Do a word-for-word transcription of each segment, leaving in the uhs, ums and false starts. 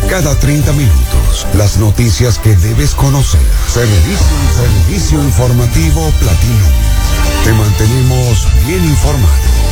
Cada treinta minutos, las noticias que debes conocer. Servicio, servicio informativo Platinum. Te mantenemos bien informado.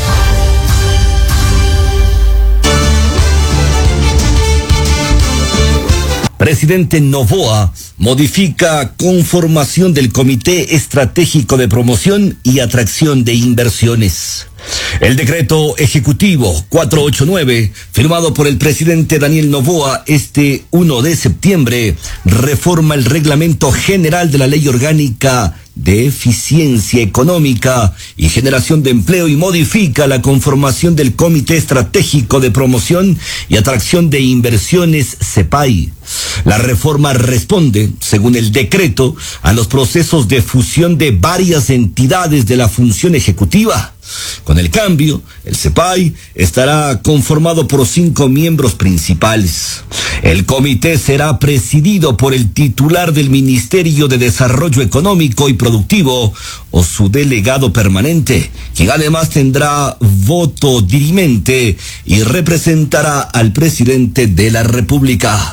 Presidente Noboa modifica conformación del Comité Estratégico de Promoción y Atracción de Inversiones. El decreto ejecutivo cuatrocientos ochenta y nueve, firmado por el presidente Daniel Noboa este primero de septiembre, reforma el Reglamento General de la Ley Orgánica de Eficiencia Económica y Generación de Empleo y modifica la conformación del Comité Estratégico de Promoción y Atracción de Inversiones, CEPAI. La reforma responde, según el decreto, a los procesos de fusión de varias entidades de la función ejecutiva. Con el cambio, el CEPAI estará conformado por cinco miembros principales. El comité será presidido por el titular del Ministerio de Desarrollo Económico y Productivo o su delegado permanente, quien además tendrá voto dirimente y representará al presidente de la República.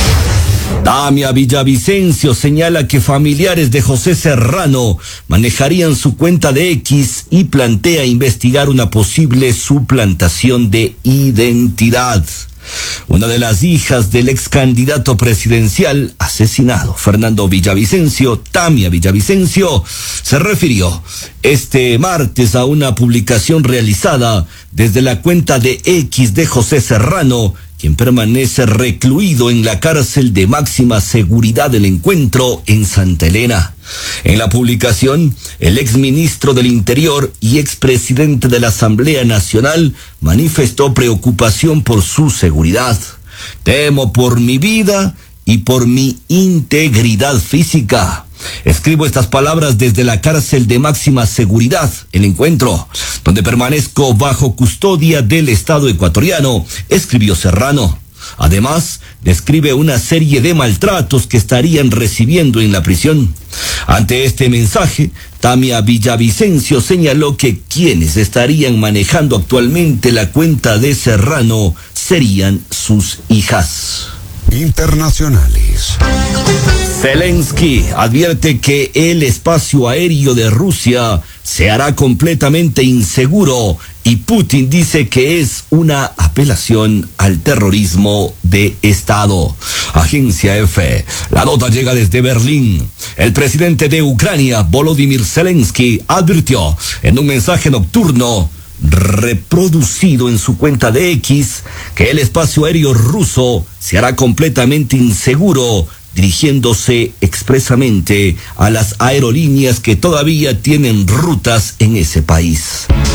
Tamia Villavicencio señala que familiares de José Serrano manejarían su cuenta de X y plantea investigar una posible suplantación de identidad. Una de las hijas del ex candidato presidencial asesinado, Fernando Villavicencio, Tamia Villavicencio, se refirió este martes a una publicación realizada desde la cuenta de X de José Serrano, quien permanece recluido en la cárcel de máxima seguridad del Encuentro en Santa Elena. En la publicación, el exministro del Interior y expresidente de la Asamblea Nacional manifestó preocupación por su seguridad. Temo por mi vida y por mi integridad física. Escribo estas palabras desde la cárcel de máxima seguridad, El Encuentro, donde permanezco bajo custodia del Estado ecuatoriano, escribió Serrano. Además, describe una serie de maltratos que estarían recibiendo en la prisión. Ante este mensaje, Tamia Villavicencio señaló que quienes estarían manejando actualmente la cuenta de Serrano serían sus hijas. Internacionales. Zelensky advierte que el espacio aéreo de Rusia se hará completamente inseguro y Putin dice que es una apelación al terrorismo de Estado. Agencia F. La nota llega desde Berlín. El presidente de Ucrania, Volodymyr Zelensky, advirtió en un mensaje nocturno reproducido en su cuenta de X que el espacio aéreo ruso se hará completamente inseguro, dirigiéndose expresamente a las aerolíneas que todavía tienen rutas en ese país.